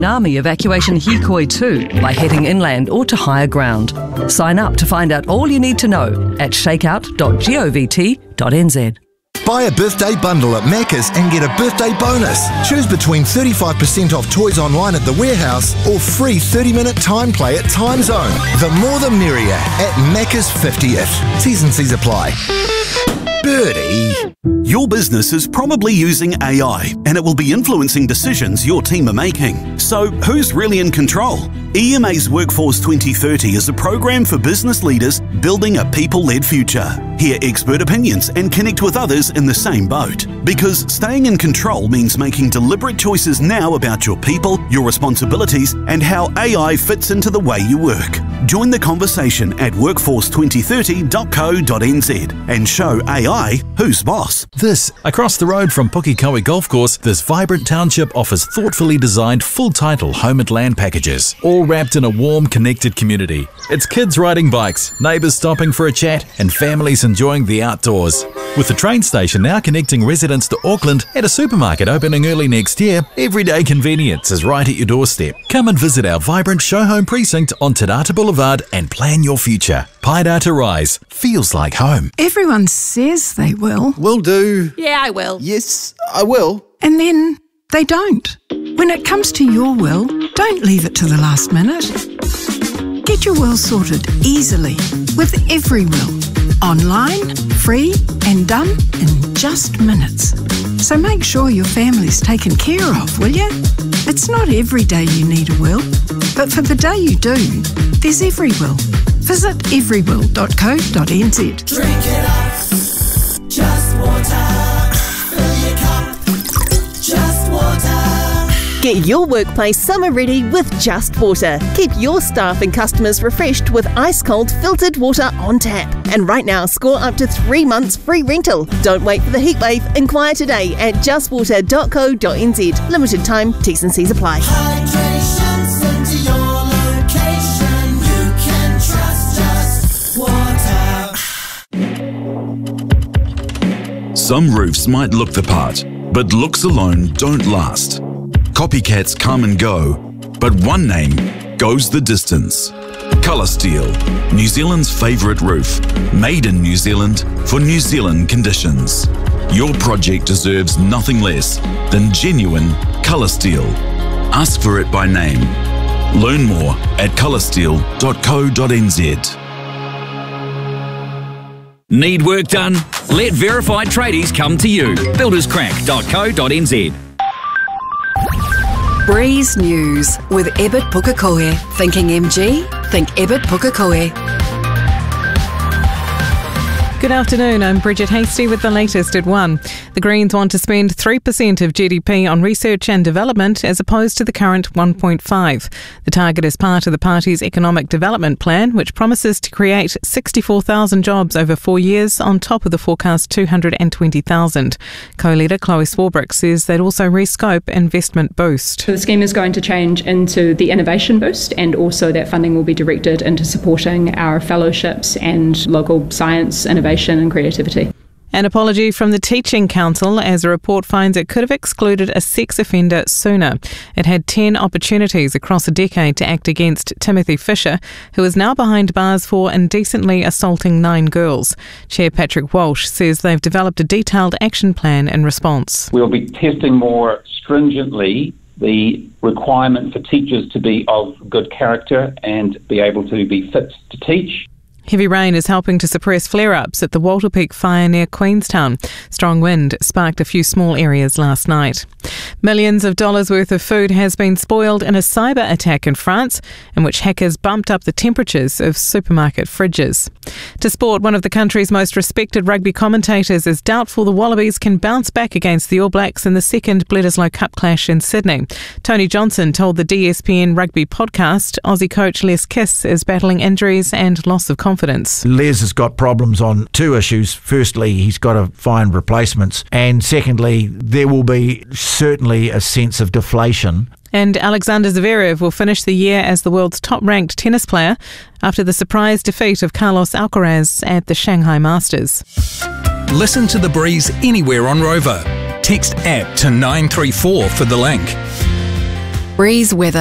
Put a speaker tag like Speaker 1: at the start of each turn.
Speaker 1: Tsunami Evacuation Hikoi 2 by heading inland or to higher ground. Sign up to find out all you need to know at shakeout.govt.nz.
Speaker 2: Buy a birthday bundle at Macca's and get a birthday bonus. Choose between 35% off toys online at the warehouse or free 30-minute time play at Time Zone. The more the merrier at Macca's 50th. T's and C's apply. Birdie.
Speaker 3: Your business is probably using AI and it will be influencing decisions your team are making. So who's really in control? EMA's Workforce 2030 is a program for business leaders building a people-led future. Hear expert opinions and connect with others in the same boat. Because staying in control means making deliberate choices now about your people, your responsibilities, and how AI fits into the way you work. Join the conversation at workforce2030.co.nz and show AI who's boss.
Speaker 4: Across the road from Pukekohe Golf Course, this vibrant township offers thoughtfully designed full-title home and land packages, all wrapped in a warm, connected community. It's kids riding bikes, neighbours stopping for a chat, and families enjoying the outdoors. With the train station now connecting residents to Auckland and a supermarket opening early next year, everyday convenience is right at your doorstep. Come and visit our vibrant show home precinct on Te Rata Boulevard and plan your future. Paidata Rise feels like home.
Speaker 5: Everyone says they will.
Speaker 6: Will do.
Speaker 7: Yeah, I will.
Speaker 6: Yes, I will.
Speaker 5: And then they don't. When it comes to your will, don't leave it to the last minute. Get your will sorted easily with Everywill. Online, free and done in just minutes. So make sure your family's taken care of, will you? It's not every day you need a will, but for the day you do, there's Everywill. Visit everywill.co.nz.
Speaker 8: Drink it up, just water. Fill your cup, just water.
Speaker 7: Get your workplace summer ready with Just Water. Keep your staff and customers refreshed with ice-cold filtered water on tap. And right now, score up to 3 months free rental. Don't wait for the heatwave. Inquire today at justwater.co.nz. Limited time, T's and C's apply.
Speaker 8: Hydration sent to your location. You can trust Just Water.
Speaker 3: Some roofs might look the part, but looks alone don't last. Copycats come and go, but one name goes the distance. Colour Steel, New Zealand's favourite roof, made in New Zealand for New Zealand conditions. Your project deserves nothing less than genuine Colour Steel. Ask for it by name. Learn more at coloursteel.co.nz.
Speaker 9: Need work done? Let verified tradies come to you. builderscrack.co.nz.
Speaker 10: Breeze News with Ebert Pukekohe. Thinking MG? Think Ebert Pukekohe.
Speaker 11: Good afternoon, I'm Bridget Hasty with the latest at 1. The Greens want to spend 3% of GDP on research and development as opposed to the current 1.5%. The target is part of the party's economic development plan, which promises to create 64,000 jobs over 4 years on top of the forecast 220,000. Co-leader Chloe Swarbrick says they'd also rescope investment boost.
Speaker 12: The scheme is going to change into the innovation boost, and also that funding will be directed into supporting our fellowships and local science, innovation and creativity.
Speaker 11: An apology from the Teaching Council as a report finds it could have excluded a sex offender sooner. It had 10 opportunities across a decade to act against Timothy Fisher, who is now behind bars for indecently assaulting 9 girls. Chair Patrick Walsh says they've developed a detailed action plan in response.
Speaker 13: We'll be testing more stringently the requirement for teachers to be of good character and be able to be fit to teach.
Speaker 11: Heavy rain is helping to suppress flare-ups at the Walter Peak fire near Queenstown. Strong wind sparked a few small areas last night. Millions of dollars worth of food has been spoiled in a cyber attack in France, in which hackers bumped up the temperatures of supermarket fridges. To sport, one of the country's most respected rugby commentators is doubtful the Wallabies can bounce back against the All Blacks in the second Bledisloe Cup clash in Sydney. Tony Johnson told the DSPN rugby podcast Aussie coach Les Kiss is battling injuries and loss of confidence.
Speaker 14: Les has got problems on 2 issues. Firstly, he's got to find replacements, and secondly, there will be certainly a sense of deflation.
Speaker 11: And Alexander Zverev will finish the year as the world's top-ranked tennis player after the surprise defeat of Carlos Alcaraz at the Shanghai Masters.
Speaker 15: Listen to The Breeze anywhere on Rover. Text app to 934 for the link.
Speaker 10: Breeze weather.